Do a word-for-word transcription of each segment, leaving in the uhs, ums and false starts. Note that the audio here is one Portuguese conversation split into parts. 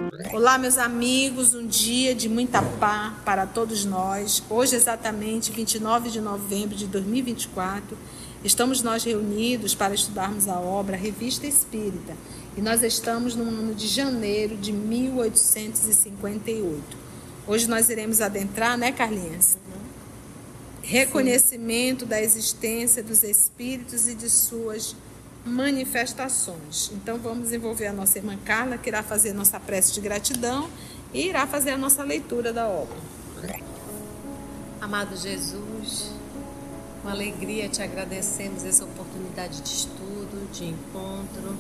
Olá, meus amigos, um dia de muita paz para todos nós. Hoje, exatamente vinte e nove de novembro de dois mil e vinte e quatro, estamos nós reunidos para estudarmos a obra Revista Espírita. E nós estamos no ano de janeiro de mil oitocentos e cinquenta e oito. Hoje nós iremos adentrar, né, Carlinhos? Reconhecimento da existência dos espíritos e de suas manifestações. Então vamos envolver a nossa irmã Carla, que irá fazer nossa prece de gratidão e irá fazer a nossa leitura da obra. Amado Jesus, com alegria te agradecemos essa oportunidade de estudo, de encontro,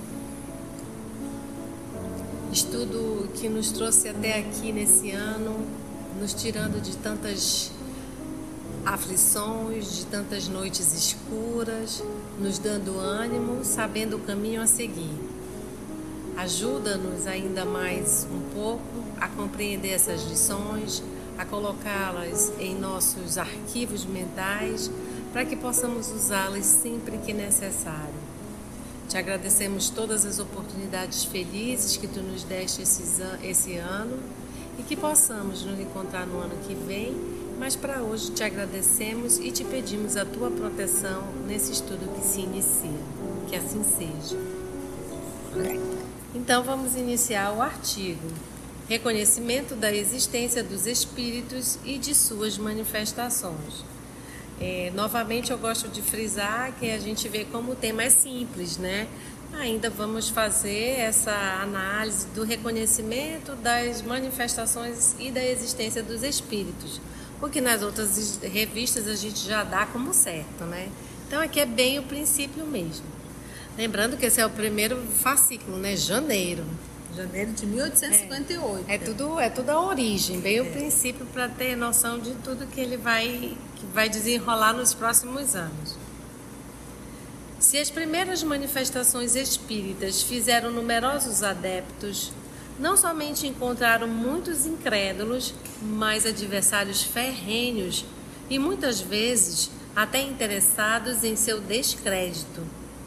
estudo que nos trouxe até aqui nesse ano, nos tirando de tantas aflições, de tantas noites escuras, nos dando ânimo, sabendo o caminho a seguir. Ajuda-nos ainda mais um pouco a compreender essas lições, a colocá-las em nossos arquivos mentais, para que possamos usá-las sempre que necessário. Te agradecemos todas as oportunidades felizes que tu nos deste esse ano e que possamos nos encontrar no ano que vem. Mas para hoje te agradecemos e te pedimos a tua proteção nesse estudo que se inicia. Que assim seja. Então vamos iniciar o artigo. Reconhecimento da existência dos espíritos e de suas manifestações. É, novamente eu gosto de frisar que a gente vê como o tema é simples, né? Ainda vamos fazer essa análise do reconhecimento das manifestações e da existência dos espíritos. Porque nas outras revistas a gente já dá como certo, né? Então aqui é bem o princípio mesmo. Lembrando que esse é o primeiro fascículo, né? Janeiro. Janeiro de mil oitocentos e cinquenta e oito. É, é, tudo, é tudo a origem, bem é. o princípio para ter noção de tudo que ele vai, que vai desenrolar nos próximos anos. Se as primeiras manifestações espíritas fizeram numerosos adeptos, não somente encontraram muitos incrédulos, mas adversários ferrenhos e muitas vezes até interessados em seu descrédito.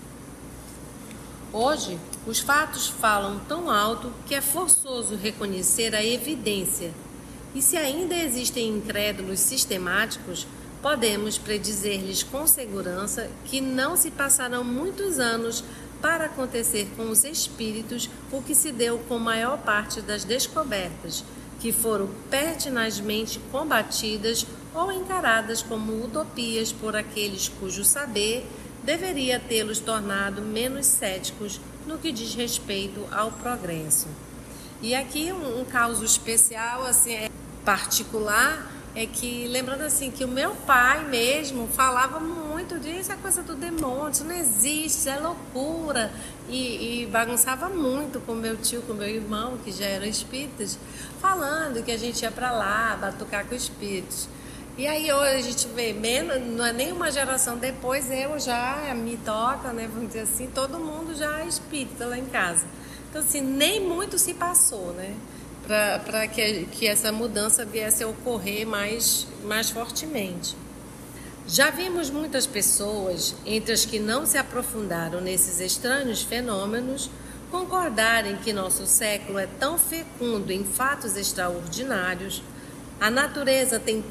Hoje, os fatos falam tão alto que é forçoso reconhecer a evidência. E se ainda existem incrédulos sistemáticos, podemos predizer-lhes com segurança que não se passarão muitos anos para acontecer com os espíritos o que se deu com a maior parte das descobertas, que foram pertinazmente combatidas ou encaradas como utopias por aqueles cujo saber deveria tê-los tornado menos céticos no que diz respeito ao progresso. E aqui um, um caso especial, assim, é particular, é que, lembrando assim, que o meu pai mesmo falava muito disso, é coisa do demônio, isso não existe, isso é loucura, e, e bagunçava muito com meu tio, com meu irmão, que já eram espíritas, falando que a gente ia para lá, batucar com espíritos. E aí hoje a gente vê, menos, não é nem uma geração depois, eu já me toca, né, vamos dizer assim, todo mundo já é espírita lá em casa. Então assim, nem muito se passou, né? Para que, que essa mudança viesse a ocorrer mais, mais fortemente. Já vimos muitas pessoas, entre as que não se aprofundaram nesses estranhos fenômenos, concordarem que nosso século é tão fecundo em fatos extraordinários, a natureza tem